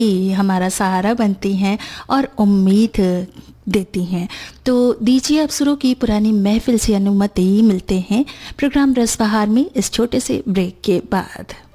ही हमारा सहारा बनती हैं और उम्मीद देती हैं। तो दीजिए अब सुरों की पुरानी महफिल से अनुमति, मिलते हैं प्रोग्राम रसबहार में इस छोटे से ब्रेक के बाद।